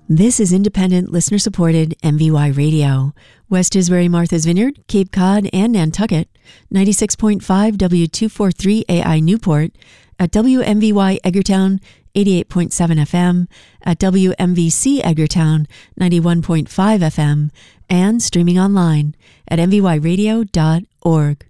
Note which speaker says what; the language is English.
Speaker 1: This is independent, listener-supported MVY Radio. West Tisbury, Martha's Vineyard, Cape Cod, and Nantucket. 96.5 W243 AI Newport. At WMVY Edgartown, 88.7 FM. At WMVC Edgartown, 91.5 FM. And streaming online at mvyradio.org.